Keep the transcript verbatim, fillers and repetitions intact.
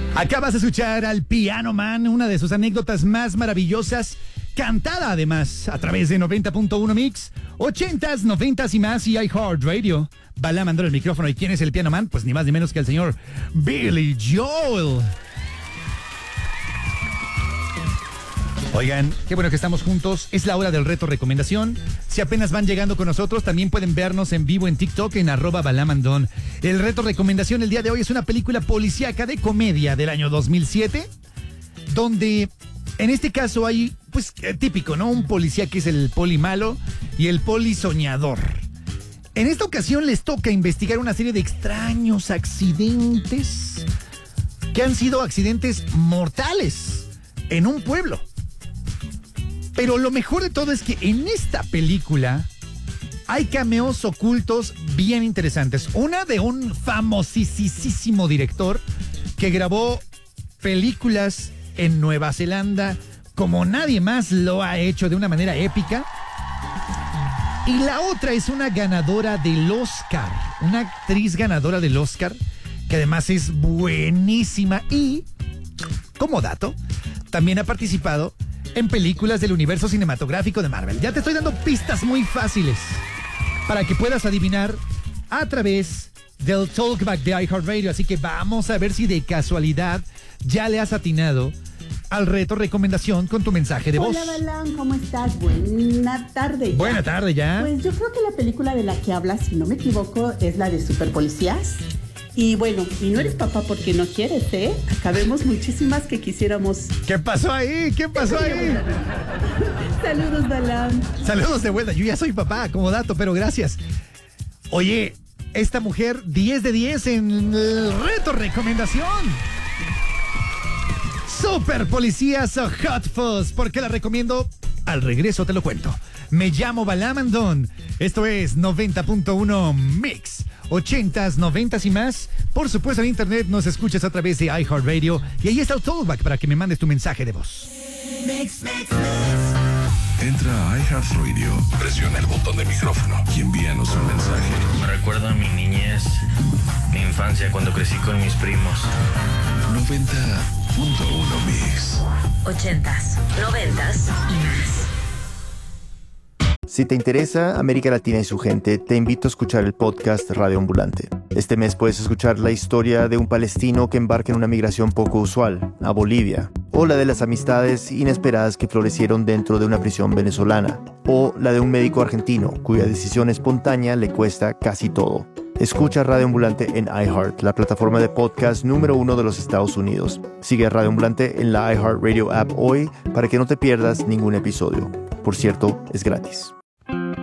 Acabas de escuchar al Piano Man, una de sus anécdotas más maravillosas, cantada además a través de noventa punto uno Mix, ochentas, noventas y más y iHeartRadio. Balam mandó el micrófono. ¿Y quién es el Piano Man? Pues ni más ni menos que el señor Billy Joel. Oigan, qué bueno que estamos juntos. Es la hora del reto recomendación. Si apenas van llegando con nosotros, también pueden vernos en vivo en TikTok en arroba balamandón. El reto recomendación el día de hoy es una película policíaca de comedia del año dos mil siete, donde en este caso hay, pues, típico, ¿no? Un policía que es el poli malo y el poli soñador. En esta ocasión les toca investigar una serie de extraños accidentes que han sido accidentes mortales en un pueblo. Pero lo mejor de todo es que en esta película hay cameos ocultos bien interesantes. Una de un famosísimo director que grabó películas en Nueva Zelanda como nadie más lo ha hecho de una manera épica. Y la otra es una ganadora del Oscar, una actriz ganadora del Oscar, que además es buenísima y, como dato, también ha participado en películas del universo cinematográfico de Marvel. Ya te estoy dando pistas muy fáciles para que puedas adivinar a través del Talkback de iHeartRadio. Así que vamos a ver si de casualidad ya le has atinado al reto recomendación con tu mensaje de voz. Hola, Balam, ¿cómo estás? Buena tarde. Ya. Buena tarde, ya. Pues yo creo que la película de la que hablas, si no me equivoco, es la de Super Policías. Y bueno, y no eres papá porque no quieres, ¿eh? Acá vemos muchísimas que quisiéramos. ¿Qué pasó ahí? ¿Qué pasó ahí? Saludos, Balam. Saludos de vuelta. Yo ya soy papá, como dato, pero gracias. Oye, esta mujer, diez de diez en el reto recomendación. Super Policías o Hot Fuzz. ¿Por qué la recomiendo? Al regreso te lo cuento. Me llamo Balamandón. Esto es noventa punto uno Mix. ochentas, noventas y más. Por supuesto, en internet nos escuchas a través de iHeartRadio. Y ahí está el Talkback para que me mandes tu mensaje de voz. Mix, mix, mix. Entra a iHeartRadio, presiona el botón de micrófono y envíanos un mensaje. Me recuerda a mi niñez, mi infancia, cuando crecí con mis primos. noventa punto uno Mix. Ochentas, noventas y más. Si te interesa América Latina y su gente, te invito a escuchar el podcast Radio Ambulante. Este mes puedes escuchar la historia de un palestino que embarca en una migración poco usual, a Bolivia, o la de las amistades inesperadas que florecieron dentro de una prisión venezolana, o la de un médico argentino cuya decisión espontánea le cuesta casi todo. Escucha Radio Ambulante en iHeart, la plataforma de podcast número uno de los Estados Unidos. Sigue a Radio Ambulante en la iHeartRadio app hoy para que no te pierdas ningún episodio. Por cierto, es gratis.